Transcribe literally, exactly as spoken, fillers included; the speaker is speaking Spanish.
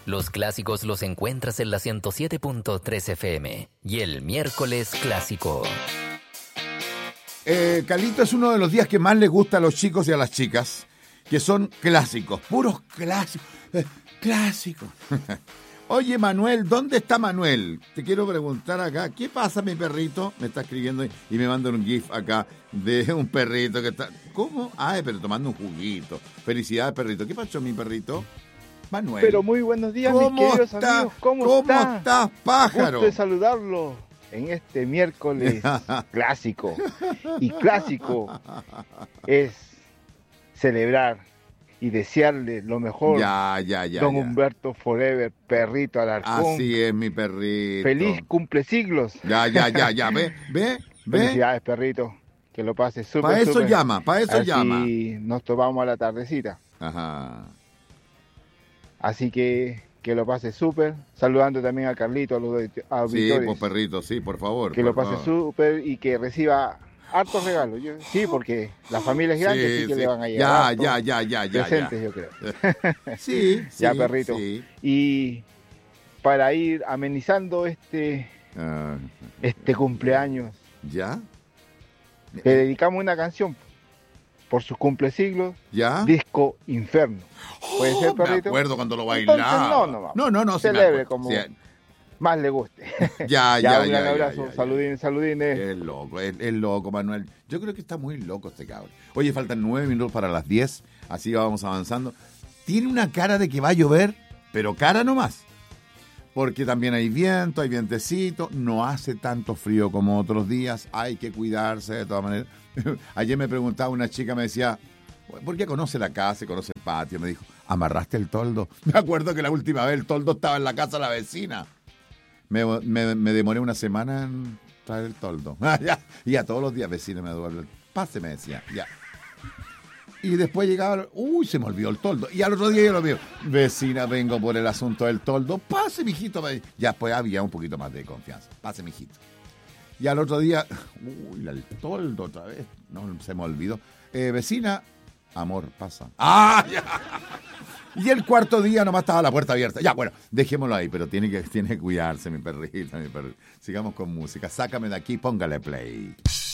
Los clásicos los encuentras en la ciento siete punto tres F M y el miércoles clásico. Eh, Carlito, es uno de los días que más les gusta a los chicos y a las chicas, que son clásicos, puros clásicos, eh, clásicos. Oye, Manuel, ¿dónde está Manuel? Te quiero preguntar acá, ¿qué pasa, mi perrito? Me está escribiendo y me mandan un gif acá de un perrito que está... ¿Cómo? Ay, pero tomando un juguito. Felicidades, perrito. ¿Qué pasó, mi perrito? Manuel. Pero muy buenos días, mis queridos está? amigos. ¿Cómo, ¿Cómo está? estás, pájaro? Gusto de saludarlo en este miércoles clásico. Y clásico es celebrar y desearle lo mejor. Ya, ya, ya. Don ya. Humberto Forever, perrito Alarcón. Así es, mi perrito. Feliz cumple siglos. Ya, ya, ya, ya. Ve, ve, ve. Felicidades, perrito. Que lo pases súper, Para eso súper. llama, para eso Así llama. nos tomamos a la tardecita. Ajá. Así que que lo pase súper. Saludando también a Carlito, a los auditores. Sí, pues perrito, sí, por favor. Que por lo pase favor. súper y que reciba hartos regalos. Yo, sí, porque la familia es grande, Sí, así que sí. le van a Ya, llegar ya, ya, ya, ya, presentes, ya. yo creo. Sí, Ya, sí, perrito. sí. Y para ir amenizando este, Ah, este cumpleaños, ¿ya? le dedicamos una canción por sus cumplesiglos, ¿Ya? Disco Inferno. ¿Puede ser, Oh, me perrito? acuerdo cuando lo Entonces, bailaba. no, no, vamos. no, no, no, sí me Celebre acuerdo. como Sí, más le guste. ya, Ya, ya, un ya, gran ya, abrazo. ya, ya. Saludines, saludines. Es loco, es, es loco, Manuel. Yo creo que está muy loco este cabrón. Oye, faltan nueve minutos para las diez, así vamos avanzando. Tiene una cara de que va a llover, pero cara nomás. Porque también hay viento, hay vientecito, no hace tanto frío como otros días, hay que cuidarse de todas maneras. Ayer me preguntaba una chica, me decía, ¿por qué conoce la casa, conoce el patio? Me dijo, ¿amarraste el toldo? Me acuerdo que la última vez el toldo estaba en la casa de la vecina. Me, me, me demoré una semana en traer el toldo. Y a todos los días, vecina, me duele. Pase, me decía, ya. Y después llegaba, uy, se me olvidó el toldo. Y al otro día yo lo veo, vecina, vengo por el asunto del toldo. Pase, mijito. Ya pues había un poquito más de confianza. Pase, mijito. Y al otro día, uy, el toldo otra vez. No, se me olvidó. Eh, vecina, amor, pasa. ¡Ah, ya! Y el cuarto día nomás estaba la puerta abierta. Ya, bueno, dejémoslo ahí, pero tiene que, tiene que cuidarse, mi perrita, mi perrita. Sigamos con música. Sácame de aquí, póngale play.